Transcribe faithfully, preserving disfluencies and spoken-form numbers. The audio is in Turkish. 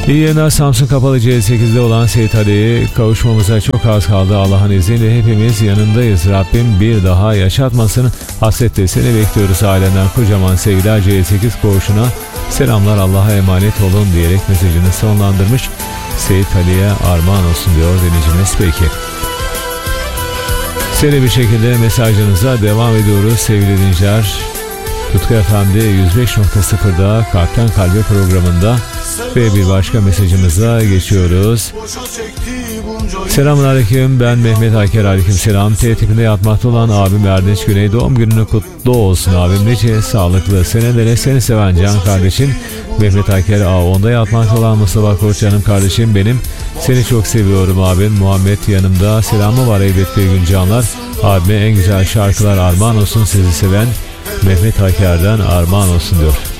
İyi yayınlar. Samsun Kapalı C sekizde olan Seyit Ali'ye kavuşmamıza çok az kaldı. Allah'ın izniyle hepimiz yanındayız. Rabbim bir daha yaşatmasın. Hasretle seni bekliyoruz. Ailenden kocaman sevgiler. C sekiz koğuşuna selamlar, Allah'a emanet olun diyerek mesajını sonlandırmış. Seyit Ali'ye armağan olsun diyor dinleyicimiz. Peki. Seri bir şekilde mesajlarınıza devam ediyoruz sevgili dinleyiciler. Tutku F M'de yüz beş nokta sıfırda Kalpten Kalbe programında ve bir başka mesajımıza geçiyoruz. Selamünaleyküm, ben Mehmet Aker. Aleykümselam. T tipinde yatmakta olan abim Erdinç Güney doğum gününü kutlu olsun abim. Nice sağlıklı senelere, seni seven can kardeşim Mehmet Aker. A onda yatmakta olan Mustafa Koç canım kardeşim benim. Seni çok seviyorum abim. Muhammed yanımda. Selamı var elbette gün canlar. Abime en güzel şarkılar armağan olsun, sizi seven Mehmet Haker'den armağan olsun diyor.